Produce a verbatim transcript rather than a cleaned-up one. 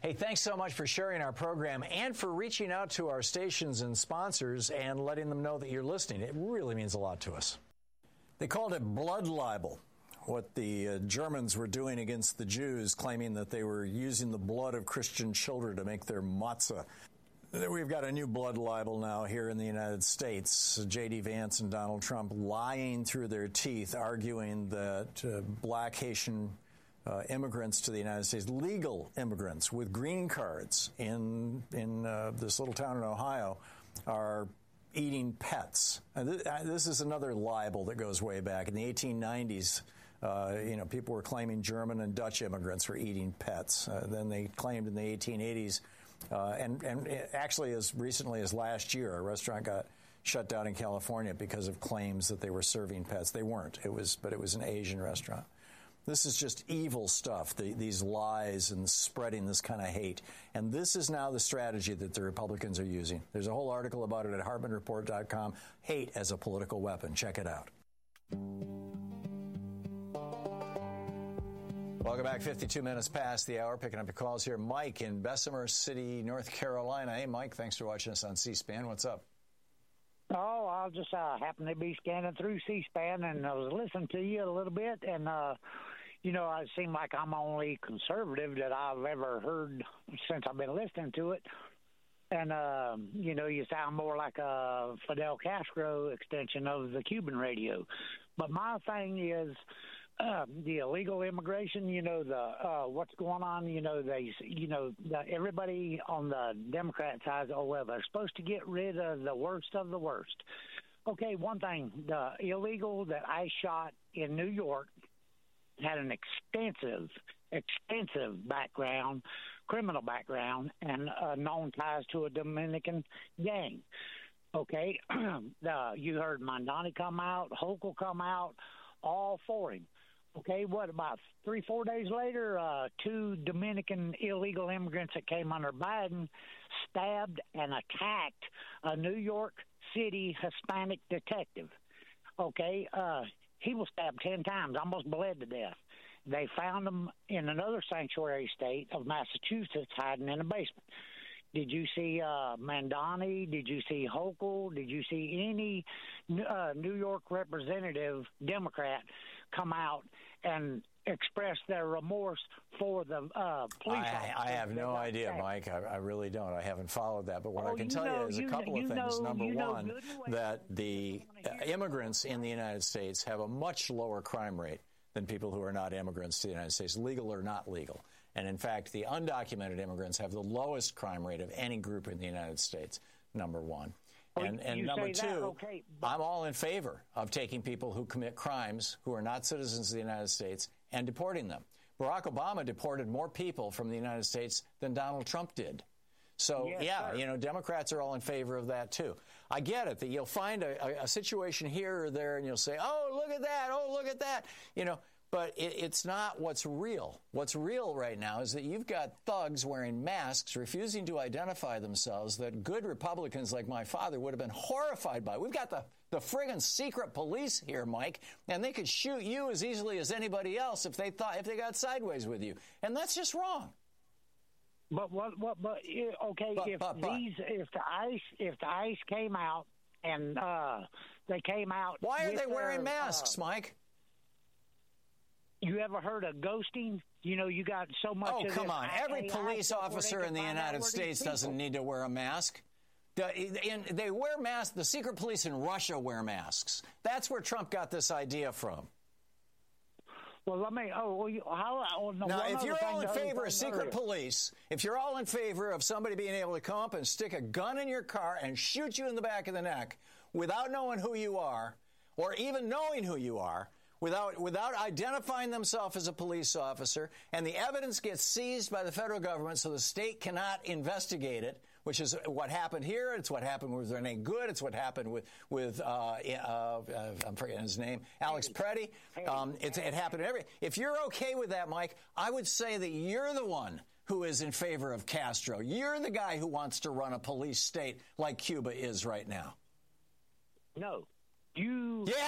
Hey, thanks so much for sharing our program and for reaching out to our stations and sponsors and letting them know that you're listening. It really means a lot to us. They called it blood libel, what the uh, Germans were doing against the Jews, claiming that they were using the blood of Christian children to make their matzah. We've got a new blood libel now here in the United States. J D. Vance and Donald Trump lying through their teeth, arguing that uh, black Haitian uh, immigrants to the United States, legal immigrants with green cards in in uh, this little town in Ohio, are eating pets. And th- this is another libel that goes way back. In the eighteen nineties, uh, you know, people were claiming German and Dutch immigrants were eating pets. Uh, then they claimed in the eighteen eighties, uh, and, and actually as recently as last year, a restaurant got shut down in California because of claims that they were serving pets. They weren't. It was, but it was an Asian restaurant. This is just evil stuff, the, these lies and spreading this kind of hate. And this is now the strategy that the Republicans are using. There's a whole article about it at Hartman Report dot com. Hate as a political weapon. Check it out. Welcome back. fifty-two minutes past the hour. Picking up your calls here. Mike in Bessemer City, North Carolina. Hey, Mike, thanks for watching us on C-SPAN. What's up? Oh, I just uh, happened to be scanning through C-SPAN, and I was listening to you a little bit, and, uh, you know, it seemed like I'm the only conservative that I've ever heard since I've been listening to it. And, uh, you know, you sound more like a Fidel Castro extension of the Cuban radio. But my thing is uh, the illegal immigration, you know, the uh, what's going on, you know, they, you know, the, everybody on the Democrat side, oh, well, they're supposed to get rid of the worst of the worst. Okay, one thing, the illegal that I shot in New York had an extensive, extensive background, criminal background, and uh, known ties to a Dominican gang. Okay, uh, you heard Mondani come out, Hochul come out, all for him. Okay, what about three, four days later, uh, two Dominican illegal immigrants that came under Biden stabbed and attacked a New York City Hispanic detective. Okay, uh, he was stabbed ten times, almost bled to death. They found him in another sanctuary state of Massachusetts hiding in a basement. Did you see uh, Mondani? Did you see Hochul? Did you see any uh, New York representative Democrat come out and express their remorse for the uh, police I, officers? I have no idea, attacked? Mike. I, I really don't. I haven't followed that. But what oh, I can you tell know, you is a you couple know, of things. Know, Number you know one, that the uh, immigrants in the United States have a much lower crime rate than people who are not immigrants to the United States, legal or not legal. And in fact, the undocumented immigrants have the lowest crime rate of any group in the United States, number one. And, you and number two, okay, I'm all in favor of taking people who commit crimes who are not citizens of the United States and deporting them. Barack Obama deported more people from the United States than Donald Trump did. So, yes, yeah, sir. you know, Democrats are all in favor of that, too. I get it that you'll find a, a, a situation here or there and you'll say, oh, look at that. Oh, look at that. You know, but it, it's not what's real. What's real right now is that you've got thugs wearing masks, refusing to identify themselves, that good Republicans like my father would have been horrified by. We've got the, the friggin' secret police here, Mike, and they could shoot you as easily as anybody else if they thought if they got sideways with you. And that's just wrong. But what? What? But okay, but, if but, but. these, if the ICE, if the ICE came out and uh, they came out, why are they wearing their, masks, uh, Mike? You ever heard of ghosting? You know, you got so much. Oh, of come this on! Every police officer in the United States doesn't need to wear a mask. The, in, they wear masks. The secret police in Russia wear masks. That's where Trump got this idea from. Well, let me. Oh, well, you, how? Oh, no, now, if you're all in thing, favor of secret earlier. police, if you're all in favor of somebody being able to come up and stick a gun in your car and shoot you in the back of the neck without knowing who you are, or even knowing who you are, without without identifying themselves as a police officer, and the evidence gets seized by the federal government so the state cannot investigate it, which is what happened here. It's what happened with Renee Good. It's what happened with, with uh, uh, uh, I'm forgetting his name, Alex Preddy. Um, it, it happened in every. If you're okay with that, Mike, I would say that you're the one who is in favor of Castro. You're the guy who wants to run a police state like Cuba is right now. No. You... Yeah.